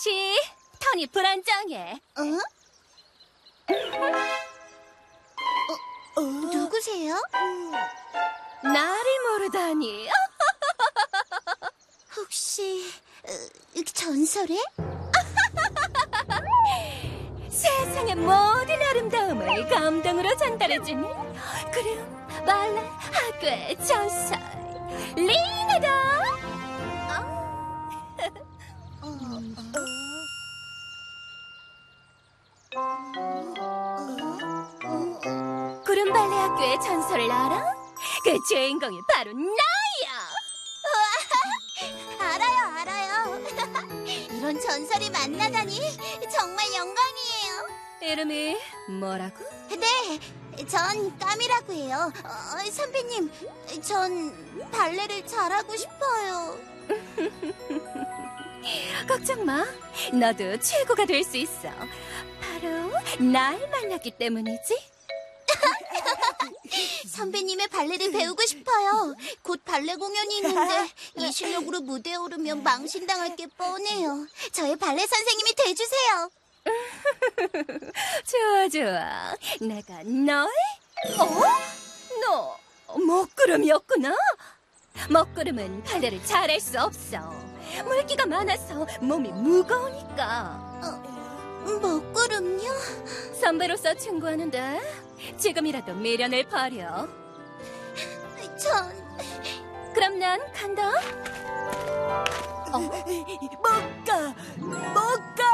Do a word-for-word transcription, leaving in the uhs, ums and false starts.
혹시 턴이 불안정해? 어? 어, 누구세요? 나를 모르다니. 혹시 어, 전설의? 세상의 모든 아름다움을 감동으로 전달해주는 그럼 발레 학교의 전설 리나다. 구름 발레 학교의 전설을 알아? 그 주인공이 바로 나야. 알아요, 알아요. 이런 전설이 만나다니 정말 영광이에요. 이름이 뭐라고? 네, 전 까미라고 해요. 어, 선배님, 전 발레를 잘하고 싶어요. 걱정 마. 너도 최고가 될 수 있어. 바로 날 만났기 때문이지. 선배님의 발레를 배우고 싶어요. 곧 발레 공연이 있는데 이 실력으로 무대에 오르면 망신당할 게 뻔해요. 저의 발레 선생님이 돼주세요. 좋아 좋아. 내가 널? 어? 너 먹구름이었구나. 먹구름은 발레를 잘할 수 없어. 물기가 많아서 몸이 무거우니까. 어, 먹구름요? 선배로서 충고하는데 지금이라도 미련을 버려. 전... 그럼 난 간다. 어? 못 가! 못 가!